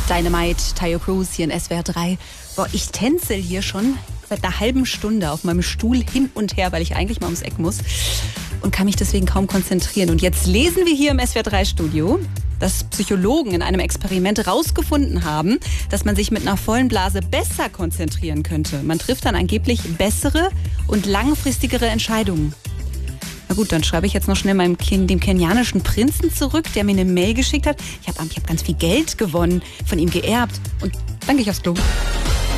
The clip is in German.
Dynamite, Tayo Cruz hier in SWR 3. Boah, ich tänzel hier schon seit einer halben Stunde auf meinem Stuhl hin und her, weil ich eigentlich mal ums Eck muss und kann mich deswegen kaum konzentrieren. Und jetzt lesen wir hier im SWR 3 Studio, dass Psychologen in einem Experiment herausgefunden haben, dass man sich mit einer vollen Blase besser konzentrieren könnte. Man trifft dann angeblich bessere und langfristigere Entscheidungen. Na gut, dann schreibe ich jetzt noch schnell dem kenianischen Prinzen zurück, der mir eine Mail geschickt hat. Ich hab ganz viel Geld gewonnen, von ihm geerbt. Und dann gehe ich aufs Klo.